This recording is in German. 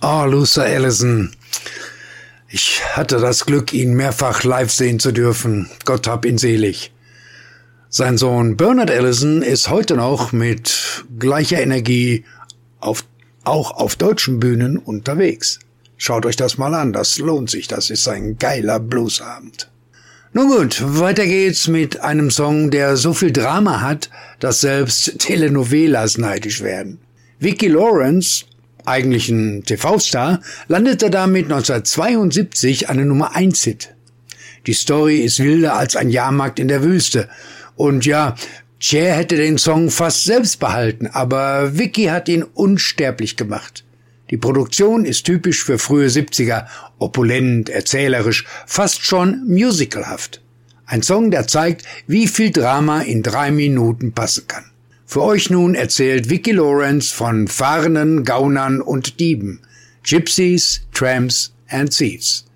Oh, Luther Allison. Ich hatte das Glück, ihn mehrfach live sehen zu dürfen. Gott hab ihn selig. Sein Sohn Bernard Allison ist heute noch mit gleicher Energie auch auf deutschen Bühnen unterwegs. Schaut euch das mal an, das lohnt sich, das ist ein geiler Bluesabend. Nun gut, weiter geht's mit einem Song, der so viel Drama hat, dass selbst Telenovelas neidisch werden. Vicki Lawrence, eigentlich ein TV-Star, landete damit 1972 eine Nummer-1-Hit. Die Story ist wilder als ein Jahrmarkt in der Wüste. Und ja, Cher hätte den Song fast selbst behalten, aber Vicki hat ihn unsterblich gemacht. Die Produktion ist typisch für frühe 70er, opulent, erzählerisch, fast schon musicalhaft. Ein Song, der zeigt, wie viel Drama in 3 Minuten passen kann. Für euch nun erzählt Vicki Lawrence von fahrenden Gaunern und Dieben, Gypsies, Tramps and Thieves.